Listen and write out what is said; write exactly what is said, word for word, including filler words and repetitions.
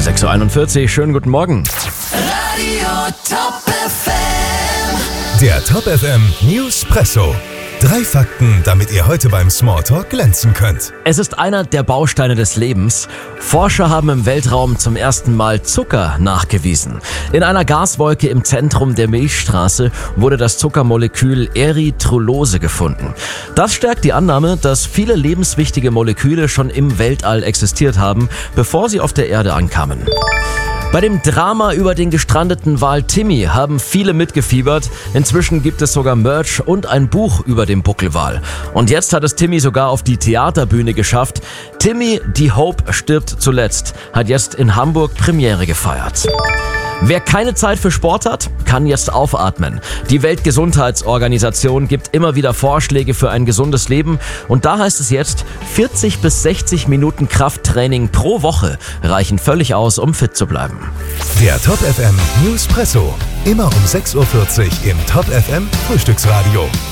sechs Uhr einundvierzig, schönen guten Morgen. Radio Top F M. Der Top F M News Presso. Drei Fakten, damit ihr heute beim Smalltalk glänzen könnt. Es ist einer der Bausteine des Lebens. Forscher haben im Weltraum zum ersten Mal Zucker nachgewiesen. In einer Gaswolke im Zentrum der Milchstraße wurde das Zuckermolekül Erythrulose gefunden. Das stärkt die Annahme, dass viele lebenswichtige Moleküle schon im Weltall existiert haben, bevor sie auf der Erde ankamen. Bei dem Drama über den gestrandeten Wal Timmy haben viele mitgefiebert. Inzwischen gibt es sogar Merch und ein Buch über den Buckelwal. Und jetzt hat es Timmy sogar auf die Theaterbühne geschafft. Timmy, die Hope stirbt zuletzt, hat jetzt in Hamburg Premiere gefeiert. Wer keine Zeit für Sport hat, kann jetzt aufatmen. Die Weltgesundheitsorganisation gibt immer wieder Vorschläge für ein gesundes Leben. Und da heißt es jetzt, vierzig bis sechzig Minuten Krafttraining pro Woche reichen völlig aus, um fit zu bleiben. Der Top F M News Presso. Immer um sechs Uhr vierzig im Top F M Frühstücksradio.